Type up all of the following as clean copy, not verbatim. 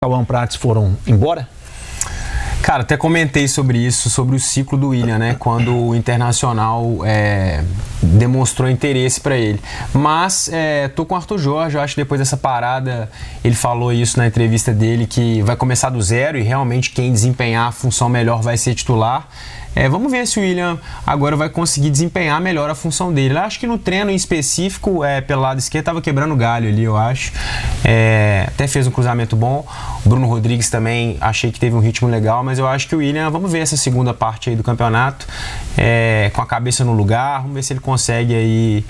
Cauã Prats foram embora? Cara, até comentei sobre isso, sobre o ciclo do William, né? Quando o Internacional demonstrou interesse para ele. Mas tô com o Arthur Jorge, eu acho que depois dessa parada, ele falou isso na entrevista dele, que vai começar do zero e realmente quem desempenhar a função melhor vai ser titular. Vamos ver se o William agora vai conseguir desempenhar melhor a função dele. Eu acho que no treino em específico, pelo lado esquerdo, estava quebrando galho ali, eu acho. Até fez um cruzamento bom. O Bruno Rodrigues também, achei que teve um ritmo legal, mas eu acho que o William, vamos ver essa segunda parte aí do campeonato, com a cabeça no lugar, vamos ver se ele consegue aí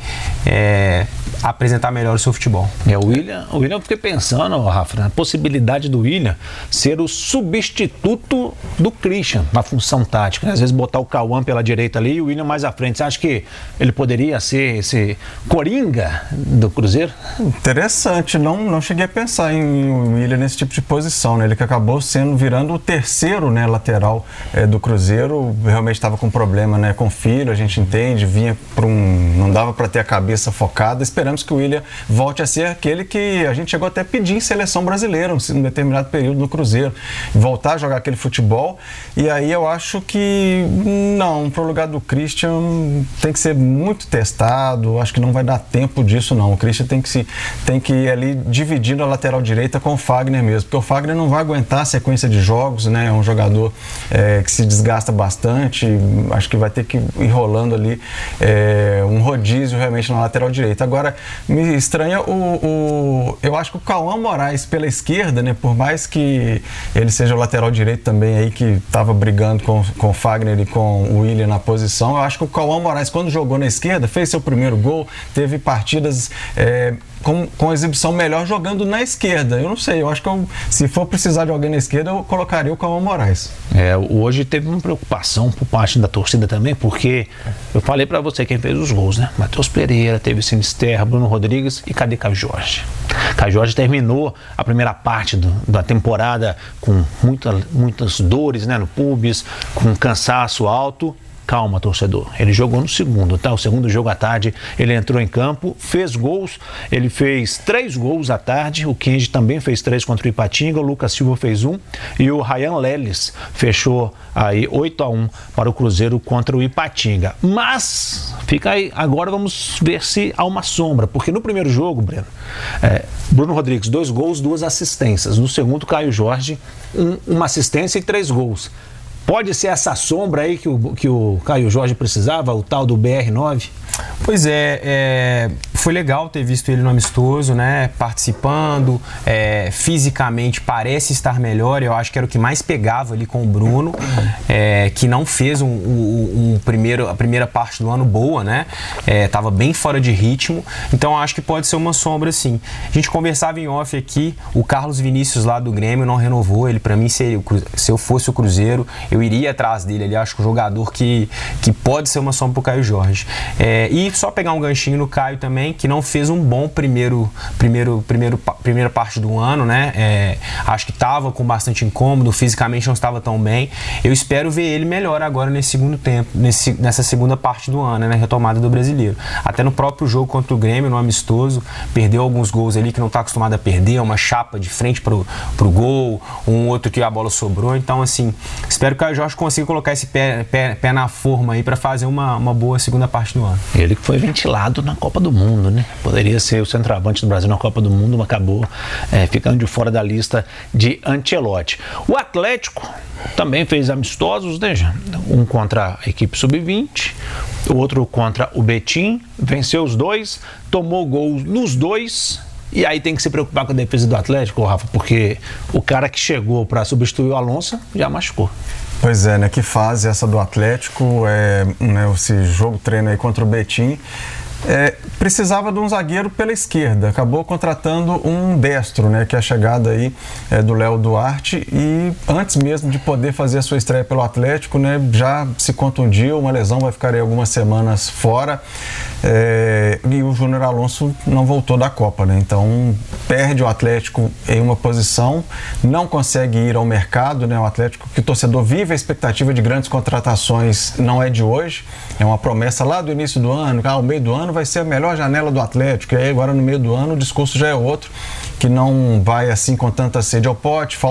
apresentar melhor o seu futebol. O William, eu fiquei pensando, Rafa, na possibilidade do William ser o substituto do Christian na função tática, né? Às vezes botar o Cauã pela direita ali e o William mais à frente. Você acha que ele poderia ser esse coringa do Cruzeiro? Interessante, não cheguei a pensar em o William nesse tipo de posição, né? Ele que acabou virando o terceiro, né, lateral do Cruzeiro. Realmente estava com problema, né, com o filho, a gente entende, vinha não dava para ter a cabeça focada. Esperamos que o William volte a ser aquele que a gente chegou até a pedir em seleção brasileira em determinado período no Cruzeiro, voltar a jogar aquele futebol. E aí eu acho que não, pro lugar do Christian tem que ser muito testado, acho que não vai dar tempo disso não. O Christian tem que ir ali dividindo a lateral direita com o Fagner mesmo, porque o Fagner não vai aguentar a sequência de jogos, né? É um jogador que se desgasta bastante, acho que vai ter que ir rolando ali um rodízio realmente na lateral direita. Agora, me estranha eu acho que o Cauã Moraes pela esquerda, né? Por mais que ele seja o lateral direito também aí, que estava brigando com o Fagner e com o William na posição, eu acho que o Cauã Moraes, quando jogou na esquerda, fez seu primeiro gol, teve partidas com exibição melhor jogando na esquerda. Eu não sei, eu acho que se for precisar de alguém na esquerda, eu colocaria o Cauã Moraes. Hoje teve uma preocupação por parte da torcida também, porque eu falei pra você quem fez os gols, né? Matheus Pereira, teve Sinisterra, Bruno Rodrigues e cadê Caio Jorge? Caio Jorge terminou a primeira parte da temporada com muitas dores, né, no pubis, com cansaço alto. Calma, torcedor. Ele jogou no segundo, tá? O segundo jogo à tarde, ele entrou em campo, fez gols, ele fez 3 gols à tarde, o Kenji também fez 3 contra o Ipatinga, o Lucas Silva fez 1 e o Ryan Leles fechou aí 8-1 para o Cruzeiro contra o Ipatinga. Mas, fica aí, agora vamos ver se há uma sombra, porque no primeiro jogo, Breno, Bruno Rodrigues, 2 gols, 2 assistências. No segundo, Caio Jorge, uma assistência e 3 gols. Pode ser essa sombra aí que o Caio Jorge precisava, o tal do BR9? Pois foi legal ter visto ele no amistoso, né, participando, fisicamente parece estar melhor, eu acho que era o que mais pegava ali com o Bruno, que não fez a primeira parte do ano boa, né, tava bem fora de ritmo, então eu acho que pode ser uma sombra sim. A gente conversava em off aqui, o Carlos Vinícius lá do Grêmio não renovou, ele para mim, se eu fosse o Cruzeiro, eu iria atrás dele ali, acho que o jogador que pode ser uma sombra pro Caio Jorge. E só pegar um ganchinho no Caio também, que não fez um bom primeira parte do ano, né? Acho que estava com bastante incômodo, fisicamente não estava tão bem. Eu espero ver ele melhor agora nesse segundo tempo, nessa segunda parte do ano, né? Retomada do Brasileiro. Até no próprio jogo contra o Grêmio, no amistoso, perdeu alguns gols ali que não está acostumado a perder, uma chapa de frente pro gol, um outro que a bola sobrou. Então, assim, espero que o Caio Jorge consiga colocar esse pé na forma aí para fazer uma boa segunda parte do ano. Ele que foi ventilado na Copa do Mundo, né? Poderia ser o centroavante do Brasil na Copa do Mundo, mas acabou ficando de fora da lista de Ancelotti. O Atlético também fez amistosos, né? Um contra a equipe sub-20, o outro contra o Betim, venceu os 2, tomou gol nos 2. E aí tem que se preocupar com a defesa do Atlético, Rafa, porque o cara que chegou para substituir o Alonso já machucou. Pois é, né? Que fase essa do Atlético, esse jogo treino aí contra o Betim. Precisava de um zagueiro pela esquerda, acabou contratando um destro, né, que é a chegada aí do Léo Duarte, e antes mesmo de poder fazer a sua estreia pelo Atlético, né, já se contundiu, uma lesão, vai ficar aí algumas semanas fora, e o Júnior Alonso não voltou da Copa, né, então perde o Atlético em uma posição, não consegue ir ao mercado, né, o Atlético, que o torcedor vive a expectativa de grandes contratações, não é de hoje, é uma promessa lá do início do ano, ao meio do ano ano vai ser a melhor janela do Atlético. E aí agora no meio do ano o discurso já é outro, que não vai assim com tanta sede ao pote,